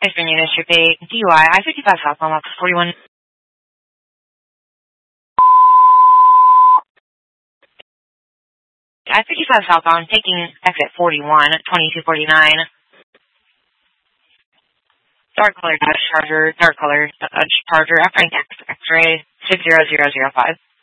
Eastern Unit Strip 8, DUI, I-55 southbound, box 41. I-55 southbound, taking exit 41, 2249. Dark color Dodge Charger, after X-ray 60005.